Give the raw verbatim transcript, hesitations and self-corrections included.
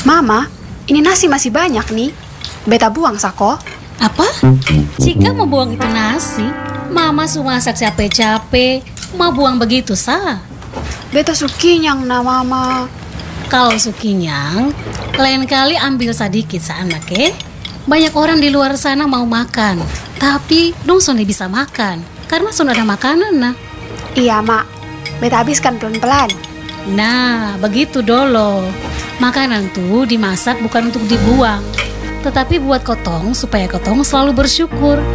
Mama, ini nasi masih banyak nih. Beta buang sako. Apa? Jika mau buang itu nasi, Mama sudah masak capek-capek, mau buang begitu sah. Beta sukinyang na Mama. Kalau sukinyang, lain kali ambil sedikit sa anak eh. Banyak orang di luar sana mau makan, tapi dong Sony bisa makan karena sudah ada makanan nah. Iya mak, beta habiskan pelan-pelan. Nah, begitu dolo. Makanan tuh dimasak bukan untuk dibuang, tetapi buat kotong supaya kotong selalu bersyukur.